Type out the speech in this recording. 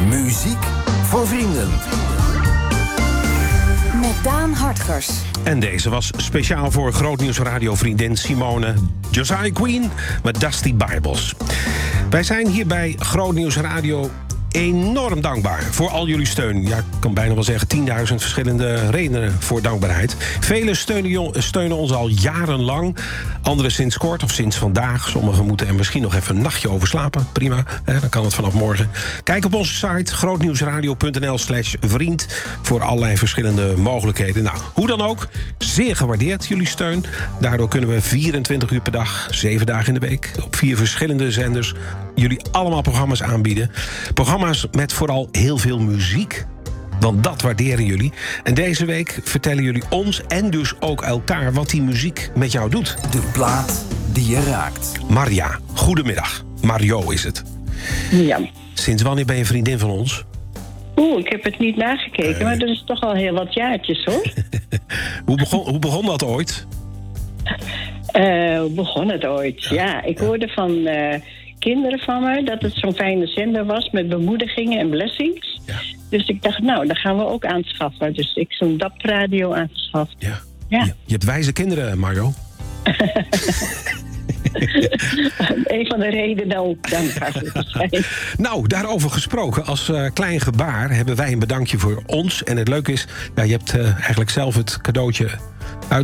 Muziek voor vrienden. Met Daan Hartgers. En deze was speciaal voor grootnieuwsradiovriendin Simone Josiah Queen met Dusty Bibles. Wij zijn hier bij Grootnieuws Radio enorm dankbaar voor al jullie steun. Ja, ik kan bijna wel zeggen 10.000 verschillende redenen voor dankbaarheid. Velen steunen ons al jarenlang. Anderen sinds kort of sinds vandaag. Sommigen moeten er misschien nog even een nachtje over slapen. Prima, dan kan het vanaf morgen. Kijk op onze site grootnieuwsradio.nl/vriend... voor allerlei verschillende mogelijkheden. Nou, hoe dan ook, zeer gewaardeerd jullie steun. Daardoor kunnen we 24 uur per dag, 7 dagen in de week... op 4 verschillende zenders jullie allemaal programma's aanbieden. Programma's met vooral heel veel muziek. Want dat waarderen jullie. En deze week vertellen jullie ons en dus ook elkaar wat die muziek met jou doet. De plaat die je raakt. Marja, goedemiddag. Mario is het. Ja. Sinds wanneer ben je vriendin van ons? Ik heb het niet nagekeken, maar dat is toch al heel wat jaartjes, hoor. Hoe begon dat ooit? Hoe begon het ooit? Ja, ik hoorde van kinderen van me dat het zo'n fijne zender was met bemoedigingen en blessings. Ja. Dus ik dacht, nou, dat gaan we ook aanschaffen. Dus ik zo'n DAP-radio aangeschaft. Ja. Je hebt wijze kinderen, Mario. Een van de redenen ook dankbaar te zijn. Nou, daarover gesproken. Als klein gebaar hebben wij een bedankje voor ons. En het leuke is, je hebt eigenlijk zelf het cadeautje